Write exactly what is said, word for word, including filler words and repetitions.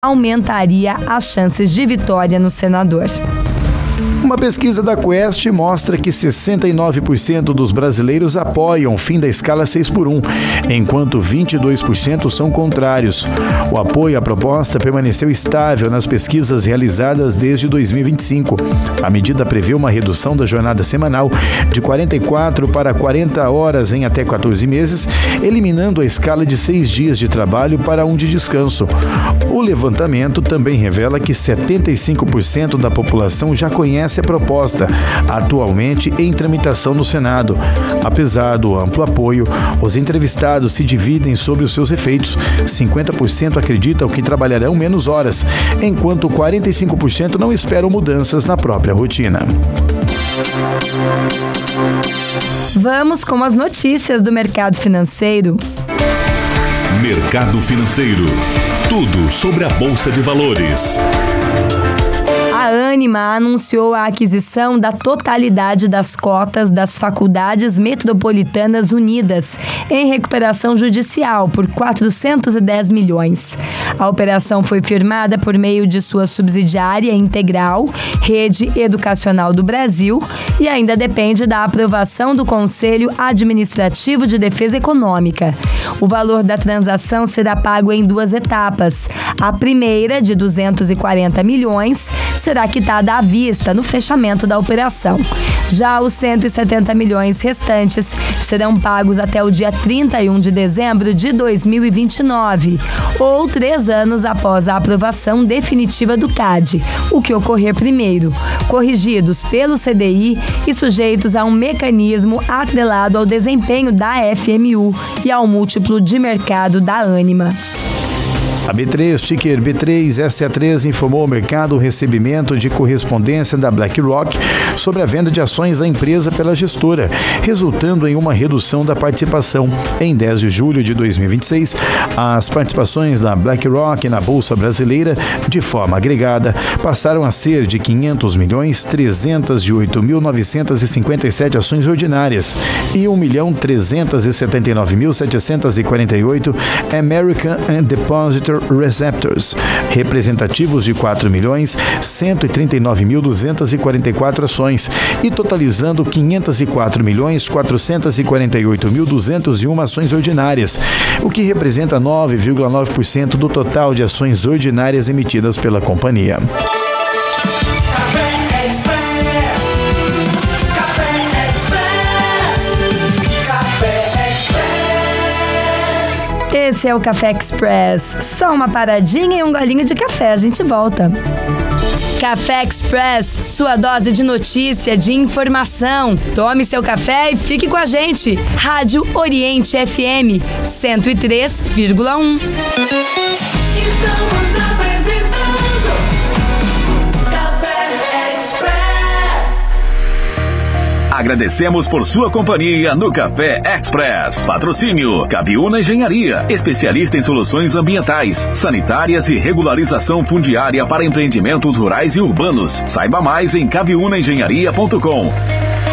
aumentaria as chances de vitória no senador. Uma pesquisa da Quest mostra que sessenta e nove por cento dos brasileiros apoiam o fim da escala seis por um, enquanto vinte e dois por cento são contrários. O apoio à proposta permaneceu estável nas pesquisas realizadas desde dois mil e vinte e cinco. A medida prevê uma redução da jornada semanal de quarenta e quatro para quarenta horas em até quatorze meses, eliminando a escala de seis dias de trabalho para um de descanso. O levantamento também revela que setenta e cinco por cento da população já conhece a proposta, atualmente em tramitação no Senado. Apesar do amplo apoio, os entrevistados se dividem sobre os seus efeitos. cinquenta por cento acreditam que trabalharão menos horas, enquanto quarenta e cinco por cento não esperam mudanças na própria rotina. Vamos com as notícias do mercado financeiro. Mercado Financeiro. Tudo sobre a Bolsa de Valores. A Ânima anunciou a aquisição da totalidade das cotas das Faculdades Metropolitanas Unidas em recuperação judicial por quatrocentos e dez milhões. A operação foi firmada por meio de sua subsidiária integral, Rede Educacional do Brasil, e ainda depende da aprovação do Conselho Administrativo de Defesa Econômica. O valor da transação será pago em duas etapas. A primeira, de duzentos e quarenta milhões, será quitada à vista no fechamento da operação. Já os cento e setenta milhões restantes serão pagos até o dia trinta e um de dezembro de dois mil e vinte e nove, ou três anos após a aprovação definitiva do C A D, o que ocorrer primeiro, corrigidos pelo C D I e sujeitos a um mecanismo atrelado ao desempenho da F M U e ao múltiplo de mercado da Ânima. A B três, ticker B três S A três, informou ao mercado o recebimento de correspondência da BlackRock sobre a venda de ações da empresa pela gestora, resultando em uma redução da participação. Em dez de julho de dois mil e vinte e seis, as participações da BlackRock na Bolsa Brasileira, de forma agregada, passaram a ser de quinhentos milhões trezentos e oito mil novecentos e cinquenta e sete ações ordinárias e um milhão trezentos e setenta e nove mil setecentos e quarenta e oito American Depository Receptors, representativos de quatro milhões cento e trinta e nove mil duzentos e quarenta e quatro ações e totalizando quinhentos e quatro milhões quatrocentos e quarenta e oito mil duzentos e uma ações ordinárias, o que representa nove vírgula nove por cento do total de ações ordinárias emitidas pela companhia. Esse é o Café Express. Só uma paradinha e um golinho de café. A gente volta. Café Express, sua dose de notícia, de informação. Tome seu café e fique com a gente. Rádio Oriente F M cento e três vírgula um. Estamos apresentando Café Express. Agradecemos por sua companhia no Café Express. Patrocínio Caviúna Engenharia, especialista em soluções ambientais, sanitárias e regularização fundiária para empreendimentos rurais e urbanos. Saiba mais em caviúna engenharia ponto com.